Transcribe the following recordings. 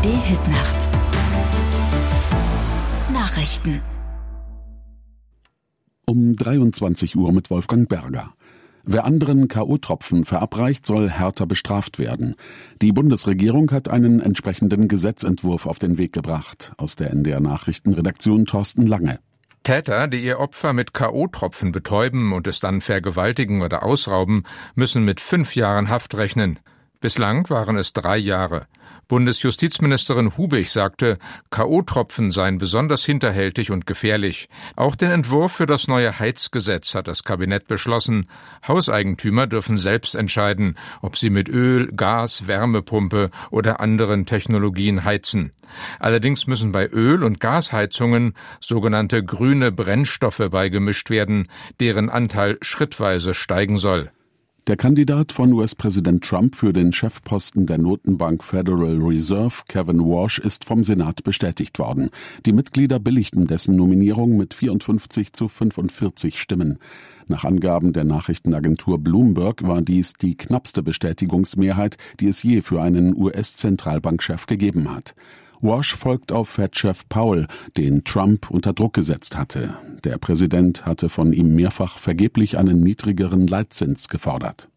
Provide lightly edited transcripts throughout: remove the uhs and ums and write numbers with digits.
ARD-Hitnacht. Nachrichten. Um 23 Uhr mit Wolfgang Berger. Wer anderen K.O.-Tropfen verabreicht, soll härter bestraft werden. Die Bundesregierung hat einen entsprechenden Gesetzentwurf auf den Weg gebracht. Aus der NDR-Nachrichtenredaktion Thorsten Lange. Täter, die ihr Opfer mit K.O.-Tropfen betäuben und es dann vergewaltigen oder ausrauben, müssen mit 5 Jahren Haft rechnen. Bislang waren es 3 Jahre. Bundesjustizministerin Hubig sagte, K.O.-Tropfen seien besonders hinterhältig und gefährlich. Auch den Entwurf für das neue Heizgesetz hat das Kabinett beschlossen. Hauseigentümer dürfen selbst entscheiden, ob sie mit Öl, Gas, Wärmepumpe oder anderen Technologien heizen. Allerdings müssen bei Öl- und Gasheizungen sogenannte grüne Brennstoffe beigemischt werden, deren Anteil schrittweise steigen soll. Der Kandidat von US-Präsident Trump für den Chefposten der Notenbank Federal Reserve, Kevin Warsh, ist vom Senat bestätigt worden. Die Mitglieder billigten dessen Nominierung mit 54-45 Stimmen. Nach Angaben der Nachrichtenagentur Bloomberg war dies die knappste Bestätigungsmehrheit, die es je für einen US-Zentralbankchef gegeben hat. Warsh folgt auf Fed-Chef Powell, den Trump unter Druck gesetzt hatte. Der Präsident hatte von ihm mehrfach vergeblich einen niedrigeren Leitzins gefordert.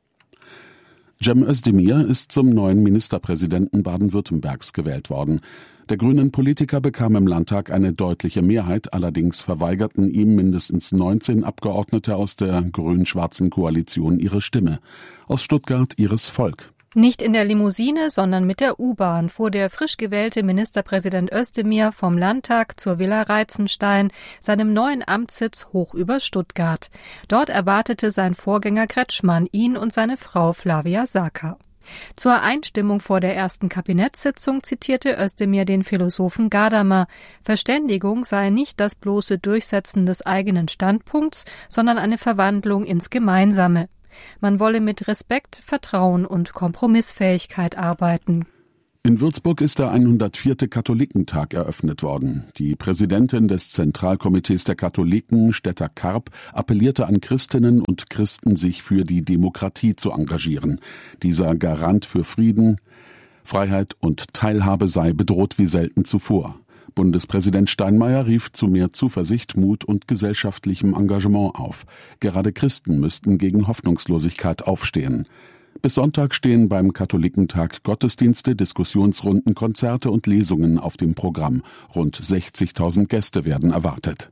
Cem Özdemir ist zum neuen Ministerpräsidenten Baden-Württembergs gewählt worden. Der grünen Politiker bekam im Landtag eine deutliche Mehrheit, allerdings verweigerten ihm mindestens 19 Abgeordnete aus der grün-schwarzen Koalition ihre Stimme. Aus Stuttgart Iris Volk. Nicht in der Limousine, sondern mit der U-Bahn fuhr der frisch gewählte Ministerpräsident Özdemir vom Landtag zur Villa Reitzenstein, seinem neuen Amtssitz hoch über Stuttgart. Dort erwartete sein Vorgänger Kretschmann ihn und seine Frau Flavia Saker. Zur Einstimmung vor der ersten Kabinettssitzung zitierte Özdemir den Philosophen Gadamer. Verständigung sei nicht das bloße Durchsetzen des eigenen Standpunkts, sondern eine Verwandlung ins Gemeinsame. Man wolle mit Respekt, Vertrauen und Kompromissfähigkeit arbeiten. In Würzburg ist der 104. Katholikentag eröffnet worden. Die Präsidentin des Zentralkomitees der Katholiken, Stetta Karp, appellierte an Christinnen und Christen, sich für die Demokratie zu engagieren. Dieser Garant für Frieden, Freiheit und Teilhabe sei bedroht wie selten zuvor. Bundespräsident Steinmeier rief zu mehr Zuversicht, Mut und gesellschaftlichem Engagement auf. Gerade Christen müssten gegen Hoffnungslosigkeit aufstehen. Bis Sonntag stehen beim Katholikentag Gottesdienste, Diskussionsrunden, Konzerte und Lesungen auf dem Programm. Rund 60.000 Gäste werden erwartet.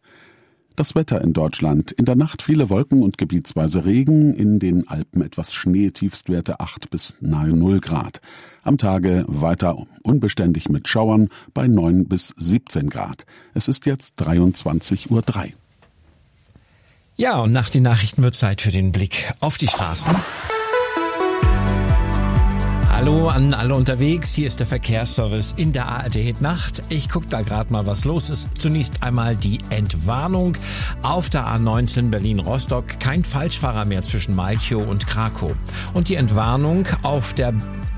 Das Wetter in Deutschland. In der Nacht viele Wolken und gebietsweise Regen, in den Alpen etwas Schnee, Tiefstwerte 8 bis nahe 0 Grad. Am Tage weiter unbeständig mit Schauern bei 9 bis 17 Grad. Es ist jetzt 23:03 Uhr. Ja, und nach den Nachrichten wird Zeit für den Blick auf die Straßen. Hallo an alle unterwegs, hier ist der Verkehrsservice in der ARD-Nacht. Ich gucke da gerade mal, was los ist. Zunächst einmal die Entwarnung auf der A19 Berlin-Rostock. Kein Falschfahrer mehr zwischen Malchow und Krakow. Und die Entwarnung auf der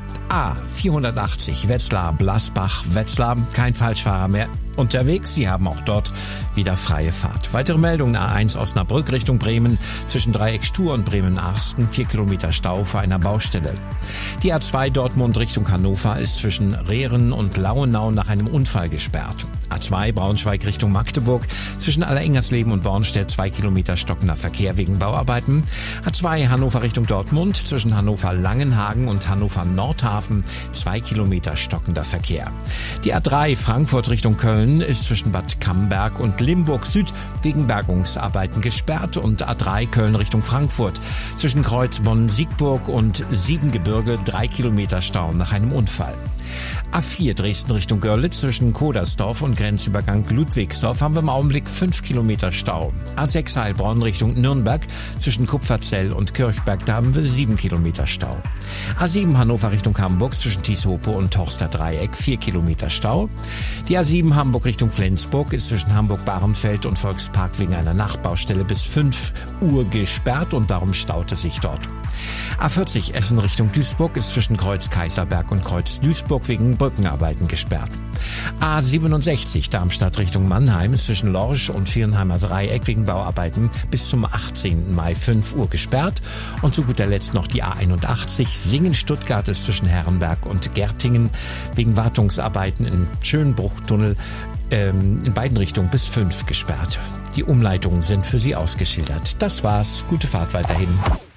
A480 Wetzlar-Blasbach-Wetzlar. Kein Falschfahrer mehr unterwegs. Sie haben auch dort wieder freie Fahrt. Weitere Meldungen: A1 Osnabrück Richtung Bremen zwischen Dreieck Stur und Bremen-Arsten 4 Kilometer Stau vor einer Baustelle. Die A2 Dortmund Richtung Hannover ist zwischen Rehren und Lauenau nach einem Unfall gesperrt. A2 Braunschweig Richtung Magdeburg zwischen Allerengersleben und Bornstedt 2 Kilometer stockender Verkehr wegen Bauarbeiten. A2 Hannover Richtung Dortmund zwischen Hannover-Langenhagen und Hannover-Nordhafen 2 Kilometer stockender Verkehr. Die A3 Frankfurt Richtung Köln ist zwischen Bad Camberg und Limburg Süd wegen Bergungsarbeiten gesperrt und A3 Köln Richtung Frankfurt zwischen Kreuzbonn-Siegburg und Siebengebirge 3 Kilometer Stau nach einem Unfall. A4 Dresden Richtung Görlitz zwischen Kodersdorf und Grenzübergang Ludwigsdorf haben wir im Augenblick 5 Kilometer Stau. A6 Heilbronn Richtung Nürnberg zwischen Kupferzell und Kirchberg, da haben wir 7 Kilometer Stau. A7 Hannover Richtung Hamburg zwischen Tieshope und Torster Dreieck 4 Kilometer Stau. Die A7 Hamburg Hamburg Richtung Flensburg ist zwischen Hamburg-Bahrenfeld und Volkspark wegen einer Nachbaustelle bis 5 Uhr gesperrt und darum staut es sich dort. A40 Essen Richtung Duisburg ist zwischen Kreuz Kaiserberg und Kreuz Duisburg wegen Brückenarbeiten gesperrt. A67 Darmstadt Richtung Mannheim ist zwischen Lorsch und Viernheimer Dreieck wegen Bauarbeiten bis zum 18. Mai 5 Uhr gesperrt. Und zu guter Letzt noch die A81 Singen-Stuttgart ist zwischen Herrenberg und Gertingen wegen Wartungsarbeiten im Schönbruchtunnel in beiden Richtungen bis 5 gesperrt. Die Umleitungen sind für Sie ausgeschildert. Das war's. Gute Fahrt weiterhin.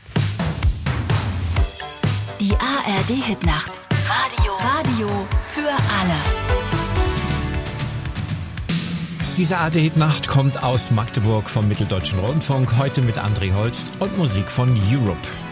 Die ARD-Hitnacht. Radio für alle. Diese ARD-Hitnacht kommt aus Magdeburg vom Mitteldeutschen Rundfunk. Heute mit André Holst und Musik von Europe.